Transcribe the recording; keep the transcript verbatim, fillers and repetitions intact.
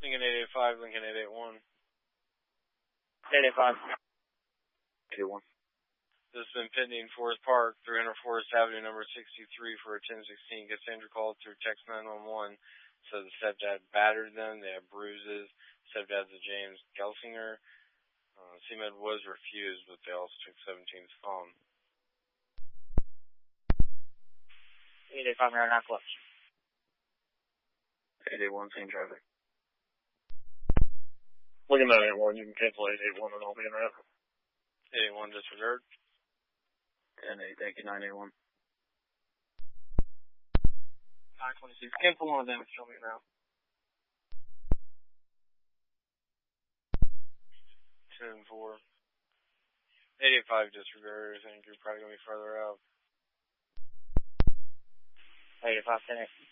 Lincoln eight eight five, Lincoln eight eight one. eight eight five. two one. This has been pending Forest Park, three hundred Forest Avenue, number sixty-three for a ten sixteen. Cassandra called through text nine one one. So the stepdad battered them. They have bruises. Stepdad's a James Gelsinger. Uh, C M E D was refused, but they also took seventeen's phone. eight eight five, not close. eight eight one, same traffic. Look at nine eight one, you can cancel eight eight one and I'll be in route. eight eight one disregard. ten eight, thank you, nine eight one. nine twenty-six, cancel one of them, show me around. ten four. eight eight five disregard, I think you're probably going to be further out. eight eight five, ten eight.